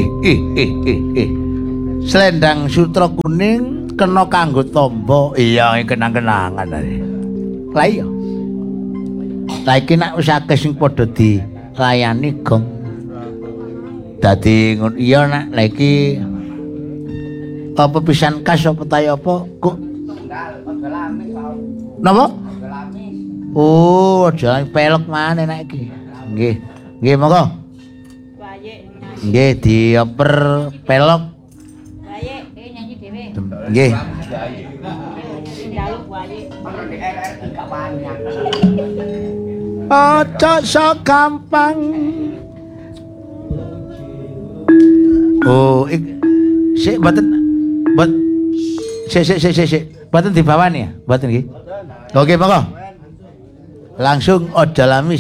Selendang sutra kuning kena kanggo tombo. Iya kenang-kenangan ae. Lah iya. Lah iki nek wis akeh sing padha dilayani gong. Dadi ngono iya nek lha iki apa pisan kas apa tayo apa kok napa? Oh, jalan pelek maneh nek iki. Nggih. Nggih monggo. Nggih dioper pelek. Baye, nyanyi dhewe. Nggih. Njaluk baye. Ojo sok gampang. Oh, sik mboten sik. Mboten dibawani ya? Mboten nggih. Oke, monggo. Langsung Odalami